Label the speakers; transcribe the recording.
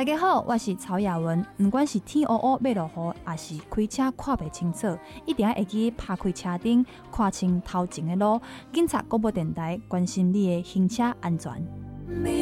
Speaker 1: 大家好，我是曹雅文。不管是天乌乌、要落雨，还是开车看不清楚，一定要会记拍开车灯，看清头前的路。警察广播电台关心你的行车安全。